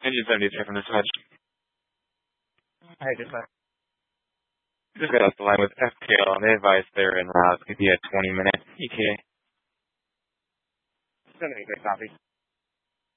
Engine 70 here from the switch. Hey, just got off the line with FPL, and they advised they're in route. Could be a 20-minute ETA. send me a great copy.